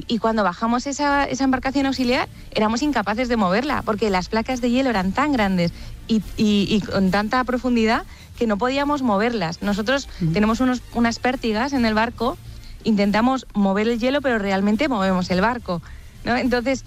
Y cuando bajamos esa embarcación auxiliar, éramos incapaces de moverla, porque las placas de hielo eran tan grandes y con tanta profundidad que no podíamos moverlas. Nosotros tenemos unas pértigas en el barco, intentamos mover el hielo, pero realmente movemos el barco, ¿no? Entonces,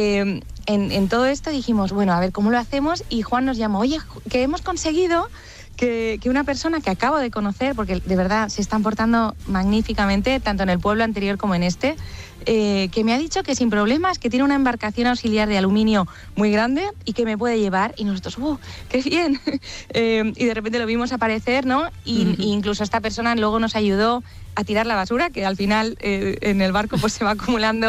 en todo esto dijimos, bueno, a ver cómo lo hacemos, y Juan nos llamó, oye, que hemos conseguido que una persona que acabo de conocer, porque de verdad se están portando magníficamente, tanto en el pueblo anterior como en este, que me ha dicho que sin problemas, que tiene una embarcación auxiliar de aluminio muy grande y que me puede llevar, y nosotros, ¡qué bien! Y de repente lo vimos aparecer, ¿no? Y incluso esta persona luego nos ayudó a tirar la basura, que al final en el barco pues se va acumulando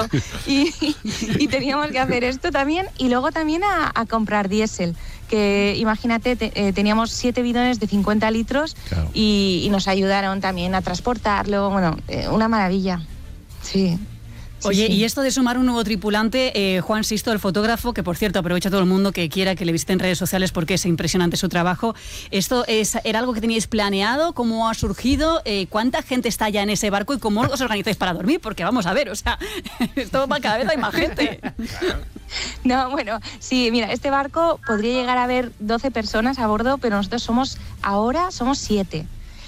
y teníamos que hacer esto también, y luego también a comprar diésel, que imagínate, teníamos 7 bidones de 50 litros, claro. y nos ayudaron también a transportarlo, bueno, una maravilla, sí. Oye, y esto de sumar un nuevo tripulante, Juan Sisto, el fotógrafo, que por cierto aprovecha a todo el mundo que quiera que le visite en redes sociales porque es impresionante su trabajo. ¿Esto era algo que teníais planeado? ¿Cómo ha surgido? ¿Cuánta gente está ya en ese barco y cómo os organizáis para dormir? Porque vamos a ver, o sea, esto cada vez hay más gente. No, bueno, sí, mira, este barco podría llegar a haber 12 personas a bordo, pero nosotros ahora somos 7.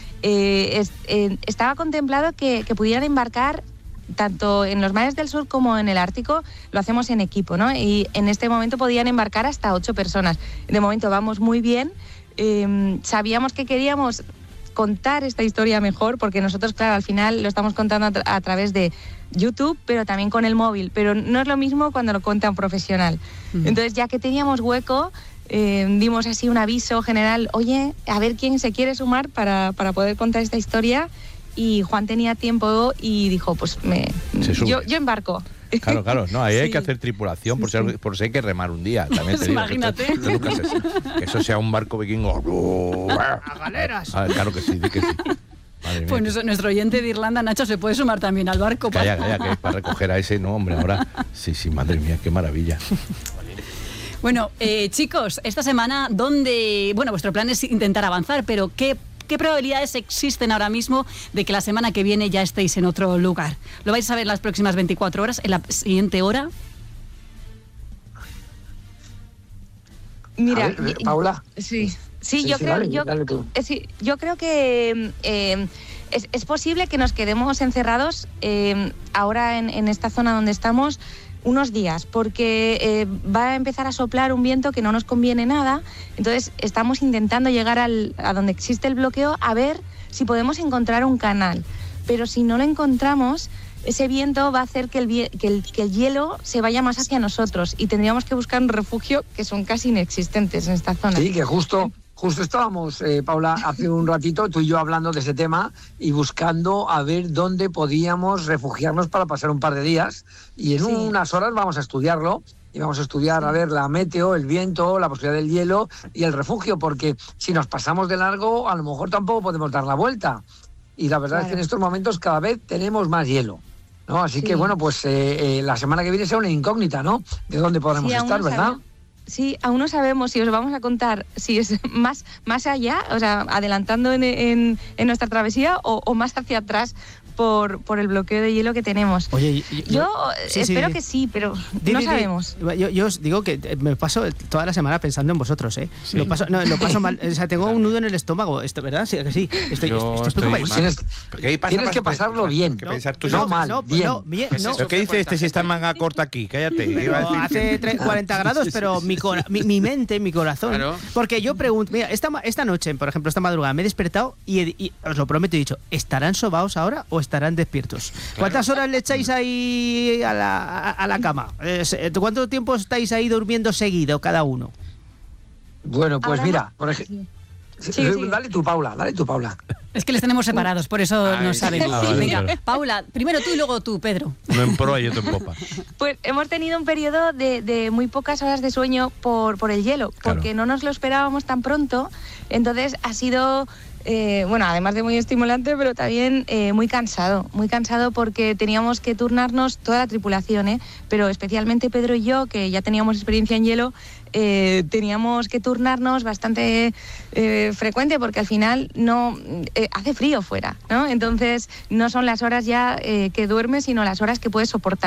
Estaba contemplado que pudieran embarcar tanto en los mares del sur como en el Ártico, lo hacemos en equipo, ¿no? Y en este momento podían embarcar hasta 8 personas. De momento vamos muy bien. Sabíamos que queríamos contar esta historia mejor, porque nosotros, claro, al final lo estamos contando a través de YouTube, pero también con el móvil. Pero no es lo mismo cuando lo cuenta un profesional. Entonces, ya que teníamos hueco, dimos así un aviso general, oye, a ver quién se quiere sumar para poder contar esta historia. Y Juan tenía tiempo y dijo, pues yo embarco. Claro, no, ahí hay que hacer tripulación por si hay que remar un día. También te digo, imagínate. Que eso sea un barco vikingo. ¡A galeras! Claro que sí, que sí. Pues nuestro oyente de Irlanda, Nacho, se puede sumar también al barco. Calla, que para recoger a ese, no, hombre, ahora. Sí, madre mía, qué maravilla. Bueno, chicos, esta semana, vuestro plan es intentar avanzar, pero ¿qué probabilidades existen ahora mismo de que la semana que viene ya estéis en otro lugar? ¿Lo vais a ver las próximas 24 horas, en la siguiente hora? Mira, Paula. Sí, yo creo que es posible que nos quedemos encerrados ahora en esta zona donde estamos unos días, porque va a empezar a soplar un viento que no nos conviene nada. Entonces estamos intentando llegar a donde existe el bloqueo, a ver si podemos encontrar un canal, pero si no lo encontramos, ese viento va a hacer que el hielo se vaya más hacia nosotros y tendríamos que buscar un refugio, que son casi inexistentes en esta zona. Sí, que justo estábamos, Paula, hace un ratito, tú y yo hablando de ese tema y buscando a ver dónde podíamos refugiarnos para pasar un par de días, y en unas horas vamos a estudiarlo y vamos a estudiar a ver la meteo, el viento, la posibilidad del hielo y el refugio, porque si nos pasamos de largo a lo mejor tampoco podemos dar la vuelta, y la verdad es que en estos momentos cada vez tenemos más hielo, ¿no? Así que bueno, pues la semana que viene será una incógnita, ¿no? De dónde podremos estar, ¿verdad? Sí, aún no sabemos si os vamos a contar si es más allá, o sea, adelantando en nuestra travesía o más hacia atrás por el bloqueo de hielo que tenemos. Oye, yo espero que sí, pero no sabemos. Yo os digo que me paso toda la semana pensando en vosotros, ¿eh? Sí. Lo paso mal, o sea, tengo un nudo en el estómago, ¿verdad? Sí, que sí. Estoy Tienes que pasarlo bien. No mal, bien. ¿Pero qué dice si está en manga corta aquí? Cállate. Hace 40 grados, pero mi mente, mi corazón. Claro. Porque yo pregunto, mira, esta noche, por ejemplo, esta madrugada, me he despertado y os lo prometo, he dicho, ¿estarán sobaos ahora o estarán despiertos? Claro. ¿Cuántas horas le echáis ahí a la cama? ¿Cuánto tiempo estáis ahí durmiendo seguido cada uno? Bueno, pues ahora mira, por ejemplo... Sí. Dale tú, Paula. Es que les tenemos separados, por eso no sabemos. Venga, Paula, primero tú y luego tú, Pedro. Uno en proa y otro en popa. Pues hemos tenido un periodo de muy pocas horas de sueño por el hielo, porque no nos lo esperábamos tan pronto. Entonces ha sido... además de muy estimulante, pero también muy cansado porque teníamos que turnarnos toda la tripulación, pero especialmente Pedro y yo, que ya teníamos experiencia en hielo, teníamos que turnarnos bastante frecuente, porque al final hace frío fuera, ¿no? Entonces no son las horas ya que duermes, sino las horas que puedes soportar.